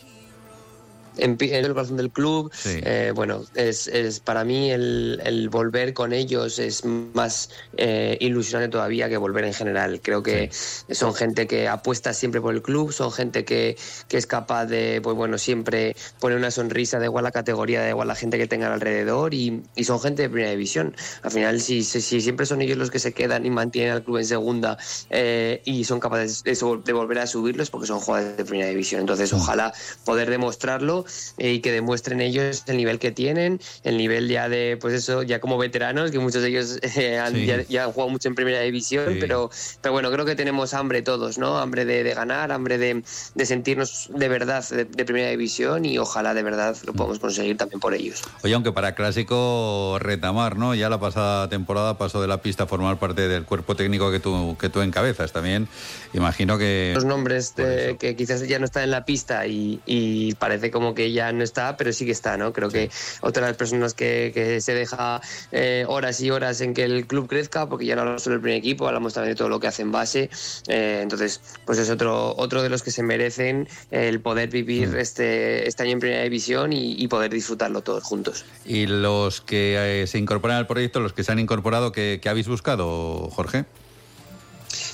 En, en el corazón del club, sí. eh, bueno, es, es para mí el, el volver con ellos es más eh, ilusionante todavía que volver en general. Creo que sí. son gente que apuesta siempre por el club, son gente que, que es capaz de, pues bueno, siempre poner una sonrisa, da igual la categoría, da igual la gente que tengan alrededor y, y son gente de Primera División. Al final, si, si, si siempre son ellos los que se quedan y mantienen al club en segunda eh, y son capaces de, de volver a subirlos porque son jugadores de Primera División. Entonces, ojalá poder demostrarlo y que demuestren ellos el nivel que tienen, el nivel ya de, pues eso, ya como veteranos, que muchos de ellos eh, han, sí. ya, ya han jugado mucho en Primera División, sí. pero, pero bueno, creo que tenemos hambre todos, ¿no? Hambre de, de ganar, hambre de, de sentirnos de verdad de, de Primera División y ojalá de verdad lo podamos conseguir también por ellos. Oye, aunque para Clásico retamar, ¿no? Ya la pasada temporada pasó de la pista a formar parte del cuerpo técnico que tú, que tú encabezas también. Imagino que... Los nombres de, que quizás ya no están en la pista y, y parece como que ya no está, pero sí que está, ¿no? Creo que otra de las personas que, que se deja eh, horas y horas en que el club crezca, porque ya no hablamos solo del primer equipo, hablamos también de todo lo que hace en base. Eh, entonces, pues es otro, otro de los que se merecen el poder vivir mm. este, este año en Primera División y, y poder disfrutarlo todos juntos. Y los que eh, se incorporan al proyecto, los que se han incorporado, ¿qué, qué habéis buscado, Jorge?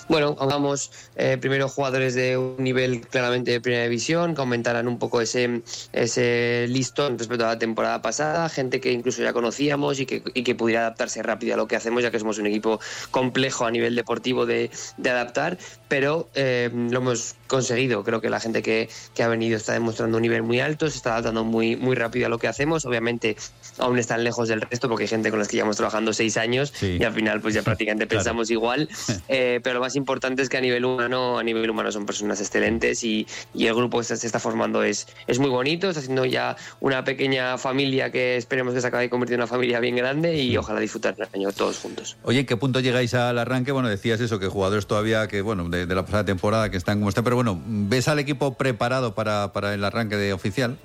Bueno, vamos eh, primero jugadores de un nivel claramente de primera división, que aumentaran un poco ese, ese listón respecto a la temporada pasada, gente que incluso ya conocíamos y que, y que pudiera adaptarse rápido a lo que hacemos, ya que somos un equipo complejo a nivel deportivo de, de adaptar, pero eh, lo hemos conseguido. Creo que la gente que, que ha venido está demostrando un nivel muy alto, se está adaptando muy, muy rápido a lo que hacemos. Obviamente aún están lejos del resto porque hay gente con la que llevamos trabajando seis años sí. y al final pues ya prácticamente claro. pensamos igual, eh, pero lo más importante es que a nivel humano, a nivel humano son personas excelentes y, y el grupo que se está formando es, es muy bonito, está haciendo ya una pequeña familia que esperemos que se acabe convirtiendo en una familia bien grande y ojalá disfrutar el año todos juntos. Oye, ¿en qué punto llegáis al arranque? Bueno, decías eso, que jugadores todavía que, bueno, de, de la pasada temporada que están como están, pero bueno, ¿ves al equipo preparado para, para el arranque de oficial?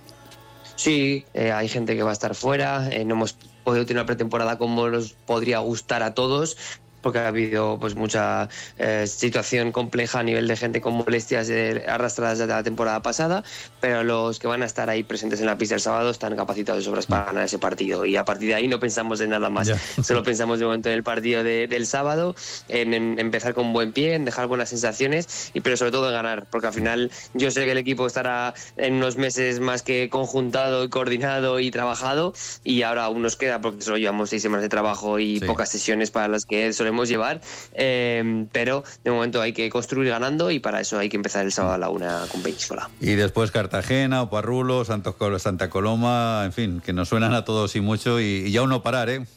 Sí, eh, hay gente que va a estar fuera, eh, no hemos podido tener una pretemporada como nos podría gustar a todos, porque ha habido pues mucha eh, situación compleja a nivel de gente con molestias de, arrastradas desde la temporada pasada, pero los que van a estar ahí presentes en la pista el sábado están capacitados de sobras para ganar ese partido y a partir de ahí no pensamos en nada más, yeah. solo pensamos de momento en el partido de, del sábado, en, en empezar con buen pie, en dejar buenas sensaciones, y pero sobre todo en ganar, porque al final yo sé que el equipo estará en unos meses más que conjuntado y coordinado y trabajado, y ahora aún nos queda porque solo llevamos seis semanas de trabajo y sí. pocas sesiones para las que solemos llevar, eh, pero de momento hay que construir ganando y para eso hay que empezar el sábado a la una con Peñíscola. Y después Cartagena, Oparrulo, Santos, Santa Coloma, en fin, que nos suenan a todos y mucho y, y ya uno parar, ¿eh?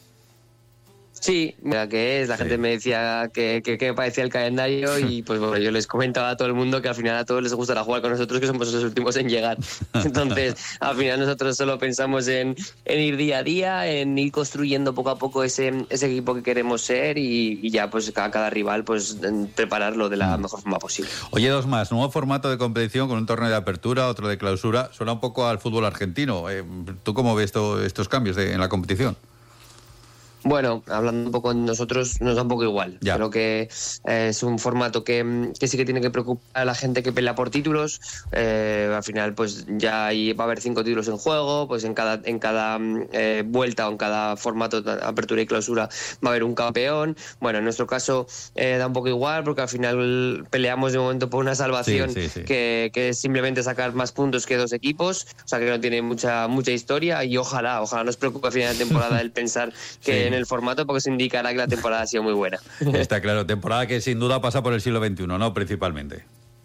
Sí, mira que es, la sí. gente me decía que, que, que me parecía el calendario y pues bueno, yo les comentaba a todo el mundo que al final a todos les gustará jugar con nosotros, que somos los últimos en llegar. Entonces, al final nosotros solo pensamos en, en ir día a día, en ir construyendo poco a poco ese, ese equipo que queremos ser y, y ya pues a cada rival pues prepararlo de la mejor forma posible. Oye, dos más, nuevo formato de competición con un torneo de apertura, otro de clausura, suena un poco al fútbol argentino. Eh, ¿Tú cómo ves to, estos cambios de, en la competición? Bueno, hablando un poco de nosotros, nos da un poco igual. Ya. Creo que eh, es un formato que, que sí que tiene que preocupar a la gente que pelea por títulos. Eh, al final, pues ya hay, va a haber cinco títulos en juego, pues en cada, en cada eh, vuelta o en cada formato de apertura y clausura va a haber un campeón. Bueno, en nuestro caso eh, da un poco igual porque al final peleamos de momento por una salvación sí, sí, sí. Que, que es simplemente sacar más puntos que dos equipos, o sea que no tiene mucha, mucha historia y ojalá, ojalá nos preocupe a final de temporada el pensar que sí. en el formato porque se indicará que la temporada ha sido muy buena. Está claro, temporada que sin duda pasa por el siglo veintiuno, ¿no? Principalmente.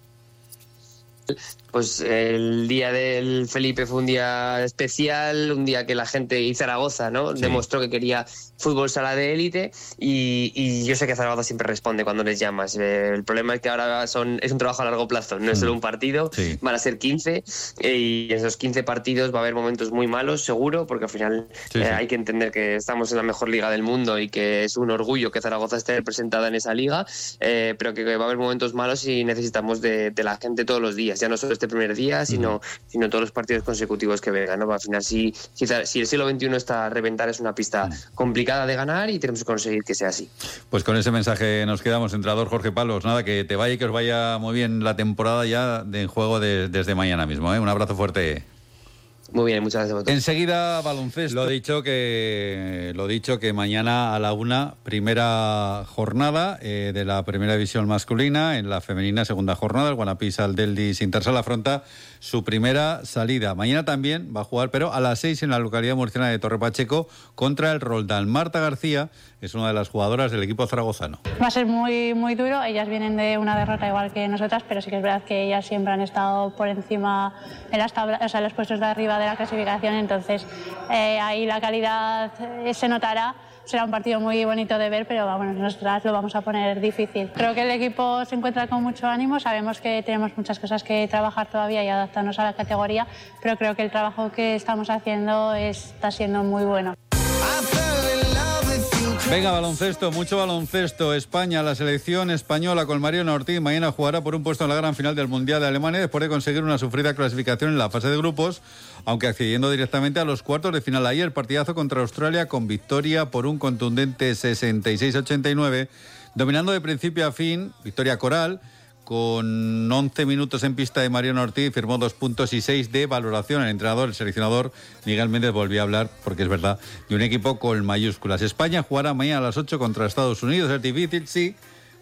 Pues el día del Felipe fue un día especial, un día que la gente y Zaragoza, ¿no? Sí. Demostró que quería fútbol sala de élite y, y yo sé que Zaragoza siempre responde cuando les llamas. Eh, el problema es que ahora son, es un trabajo a largo plazo, no es solo un partido, sí. van a ser quince y en esos quince partidos va a haber momentos muy malos, seguro, porque al final sí, eh, sí. hay que entender que estamos en la mejor liga del mundo y que es un orgullo que Zaragoza esté representada en esa liga, eh, pero que va a haber momentos malos y necesitamos de, de la gente todos los días, ya no solo este primer día, sino, mm. sino todos los partidos consecutivos que vengan, ¿no? Al final, si, si, si el siglo veintiuno está a reventar, es una pista mm. complicada de ganar y tenemos que conseguir que sea así. Pues con ese mensaje nos quedamos, entrenador Jorge Palos. Nada, que te vaya y que os vaya muy bien la temporada ya de juego de, desde mañana mismo, ¿eh? Un abrazo fuerte. Muy bien, muchas gracias a vosotros. Enseguida, baloncesto. Lo dicho que, lo dicho que mañana a la una, primera jornada eh, de la primera división masculina, en la femenina segunda jornada, el Guanapisa al Deldi Sintarsal afronta su primera salida. Mañana también va a jugar, pero a las seis en la localidad murciana de Torre Pacheco contra el Roldán. Marta García es una de las jugadoras del equipo zaragozano. Va a ser muy, muy duro, ellas vienen de una derrota igual que nosotras, pero sí que es verdad que ellas siempre han estado por encima en las tablas, o sea, en los puestos de arriba de la clasificación, entonces eh, ahí la calidad eh, se notará. Será un partido muy bonito de ver, pero bueno, nosotras lo vamos a poner difícil. Creo que el equipo se encuentra con mucho ánimo, sabemos que tenemos muchas cosas que trabajar todavía y adaptarnos a la categoría, pero creo que el trabajo que estamos haciendo está siendo muy bueno. Venga, baloncesto, mucho baloncesto. España, la selección española con Mariano Ortiz mañana jugará por un puesto en la gran final del Mundial de Alemania después de conseguir una sufrida clasificación en la fase de grupos, aunque accediendo directamente a los cuartos de final ayer. Partidazo contra Australia con victoria por un contundente sesenta y seis a ochenta y nueve, dominando de principio a fin, victoria coral. Con once minutos en pista de Mariano Ortiz, firmó dos puntos y seis de valoración. El entrenador, el seleccionador Miguel Méndez volvió a hablar, porque es verdad, de un equipo con mayúsculas. España jugará mañana a las ocho contra Estados Unidos. Es difícil, sí,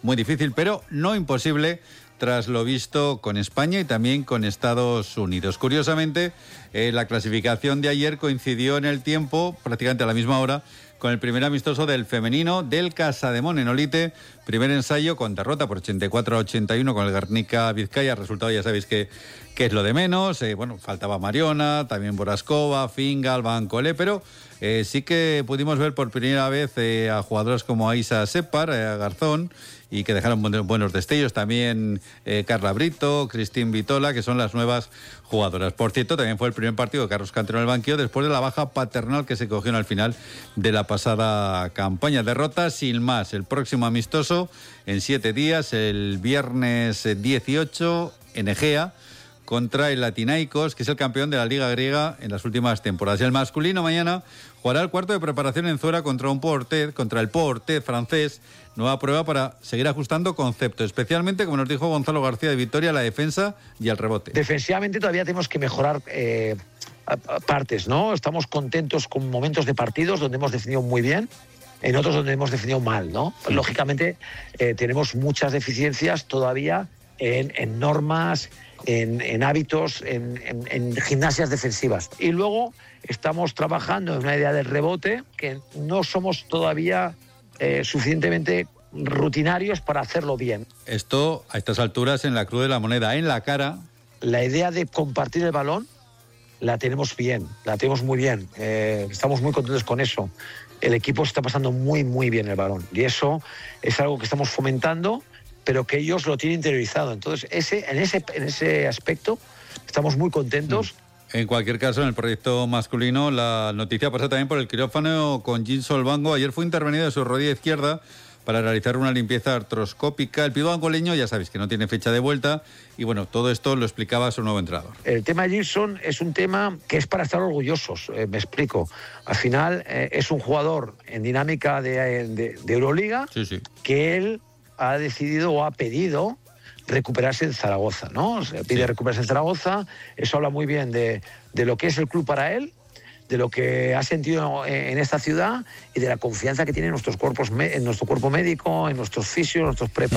muy difícil, pero no imposible, tras lo visto con España y también con Estados Unidos. Curiosamente, eh, la clasificación de ayer coincidió en el tiempo, prácticamente a la misma hora, con el primer amistoso del femenino del Casademón en Olite. Primer ensayo con derrota por ochenta y cuatro a ochenta y uno con el Guernica Vizcaya. Resultado ya sabéis que, que es lo de menos. Eh, bueno, faltaba Mariona, también Boraskova, Fingal, Bancolé, pero eh, sí que pudimos ver por primera vez eh, a jugadoras como Aisa Separ, eh, a Garzón, y que dejaron buenos destellos. También eh, Carla Brito, Cristín Vitola, que son las nuevas jugadoras. Por cierto, también fue el primer partido de Carlos Cantero en el banquillo después de la baja paternal que se cogió al final de la pasada campaña. Derrota sin más. El próximo amistoso en siete días, el viernes dieciocho en Egea, contra el Latinaikos, que es el campeón de la Liga Griega en las últimas temporadas. Y el masculino mañana jugará el cuarto de preparación en Zuera contra un Portet, contra el Portet francés. Nueva prueba para seguir ajustando conceptos, especialmente, como nos dijo Gonzalo García de Vitoria, la defensa y el rebote. Defensivamente todavía tenemos que mejorar eh, partes, ¿no? Estamos contentos con momentos de partidos donde hemos defendido muy bien, en otros donde hemos defendido mal, ¿no? Sí. Lógicamente eh, tenemos muchas deficiencias todavía en, en normas, en, en hábitos, en, en, en gimnasias defensivas. Y luego estamos trabajando en una idea del rebote que no somos todavía eh, suficientemente rutinarios para hacerlo bien. Esto, a estas alturas, en la cruz de la moneda, en la cara. La idea de compartir el balón la tenemos bien, la tenemos muy bien. Eh, estamos muy contentos con eso. El equipo está pasando muy, muy bien el balón. Y eso es algo que estamos fomentando, pero que ellos lo tienen interiorizado. Entonces, ese, en, ese, en ese aspecto estamos muy contentos. En cualquier caso, en el proyecto masculino, la noticia pasa también por el quirófano con Jim Solvango. Ayer fue intervenido de su rodilla izquierda para realizar una limpieza artroscópica. El pivote angoleño, ya sabéis que no tiene fecha de vuelta. Y bueno, todo esto lo explicaba su nuevo entrenador. El tema de Gilson es un tema que es para estar orgullosos, eh, me explico. Al final eh, es un jugador en dinámica de, de, de Euroliga, sí, sí. que él ha decidido o ha pedido recuperarse en Zaragoza, ¿no? Se pide sí. recuperarse en Zaragoza. Eso habla muy bien de, de lo que es el club para él, de lo que ha sentido en esta ciudad y de la confianza que tiene en nuestros cuerpos, en nuestro cuerpo médico, en nuestros fisios, en nuestros prepas.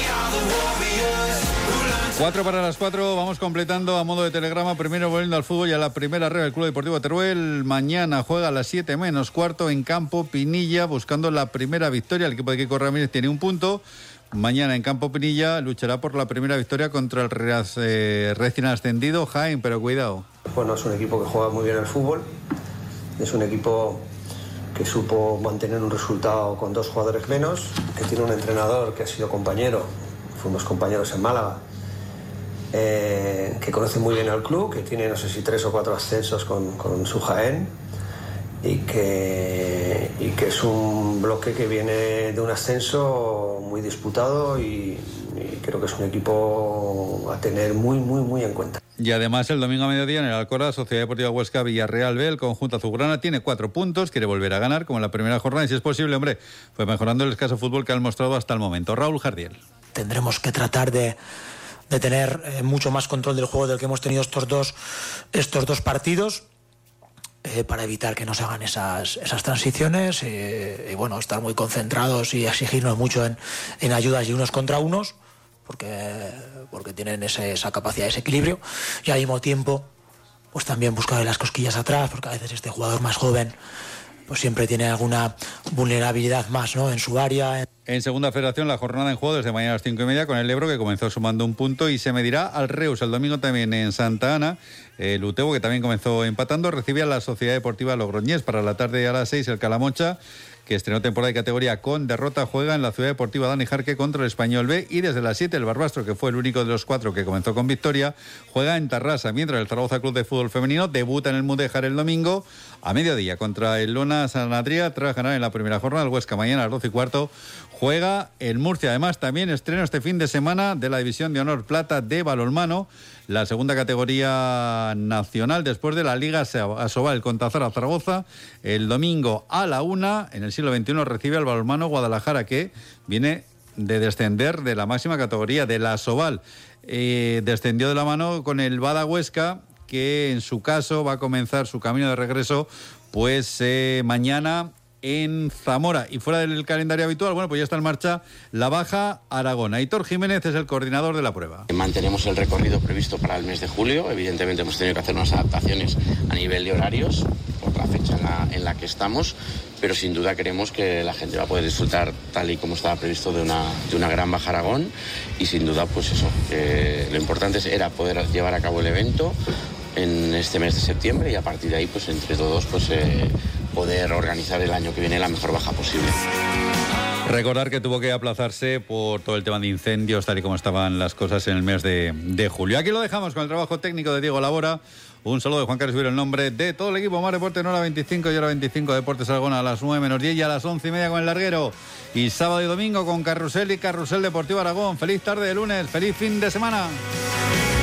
Cuatro para las cuatro, vamos completando a modo de telegrama. Primero volviendo al fútbol y a la primera red del Club Deportivo Teruel. Mañana juega a las siete menos cuarto en Campo Pinilla, buscando la primera victoria. El equipo de Kiko Ramírez tiene un punto. Mañana en Campo Pinilla luchará por la primera victoria contra el eh, recién ascendido Jaén, pero cuidado. Bueno, es un equipo que juega muy bien al fútbol. Es un equipo que supo mantener un resultado con dos jugadores menos, que tiene un entrenador que ha sido compañero, fuimos compañeros en Málaga, eh, que conoce muy bien al club, que tiene no sé si tres o cuatro ascensos con, con su Jaén y que, y que es un bloque que viene de un ascenso muy disputado y, y creo que es un equipo a tener muy, muy, muy en cuenta. Y además el domingo a mediodía en el Alcora, Sociedad Deportiva Huesca Villarreal B, el conjunto azulgrana tiene cuatro puntos, quiere volver a ganar como en la primera jornada y si es posible, hombre, pues mejorando el escaso fútbol que han mostrado hasta el momento. Raúl Jardiel. Tendremos que tratar de, de tener eh, mucho más control del juego del que hemos tenido estos dos, estos dos partidos. Eh, para evitar que nos hagan esas, esas transiciones eh, y bueno, estar muy concentrados y exigirnos mucho en, en ayudas y unos contra unos porque, porque tienen ese, esa capacidad de ese equilibrio y al mismo tiempo pues también buscar las cosquillas atrás porque a veces este jugador más joven pues siempre tiene alguna vulnerabilidad más, ¿no? En su área. En Segunda Federación, la jornada en juego desde mañana a las cinco y media con el Ebro, que comenzó sumando un punto y se medirá al Reus. El domingo también en Santa Ana. El Utebo, que también comenzó empatando, recibe a la Sociedad Deportiva Logroñés. Para la tarde a las seis, el Calamocha, que estrenó temporada de categoría con derrota, juega en la Ciudad Deportiva Dani Jarque contra el Español B. Y desde las siete, el Barbastro, que fue el único de los cuatro que comenzó con victoria, juega en Tarrasa. Mientras el Zaragoza Club de Fútbol Femenino debuta en el Mudéjar el domingo a mediodía contra el Lona San Adrià, tras ganar en la primera jornada. El Huesca mañana a las doce y cuarto juega el Murcia. Además, también estreno este fin de semana de la División de Honor Plata de balonmano, la segunda categoría nacional después de la Liga Asobal contra Zaragoza. El domingo a la una, en el siglo veintiuno, recibe al balonmano Guadalajara, que viene de descender de la máxima categoría de la Asobal. Eh, descendió de la mano con el Bada Huesca, que en su caso va a comenzar su camino de regreso pues eh, mañana en Zamora. Y fuera del calendario habitual, bueno, pues ya está en marcha la Baja Aragón. Aitor Jiménez es el coordinador de la prueba. Mantenemos el recorrido previsto para el mes de julio. Evidentemente hemos tenido que hacer unas adaptaciones a nivel de horarios por la fecha en la, en la que estamos, pero sin duda queremos que la gente va a poder disfrutar tal y como estaba previsto de una, de una gran Baja Aragón, y sin duda pues eso, eh, lo importante era poder llevar a cabo el evento en este mes de septiembre y a partir de ahí pues entre todos pues eh, poder organizar el año que viene la mejor baja posible. Recordar que tuvo que aplazarse por todo el tema de incendios, tal y como estaban las cosas en el mes de, de julio. Aquí lo dejamos con el trabajo técnico de Diego Labora. Un saludo de Juan Carlos Viro, el nombre de todo el equipo. Mar Deporte en hora veinticinco y hora veinticinco. Deportes Aragón a las nueve menos diez y a las once y media con el larguero. Y sábado y domingo con Carrusel y Carrusel Deportivo Aragón. Feliz tarde de lunes, feliz fin de semana.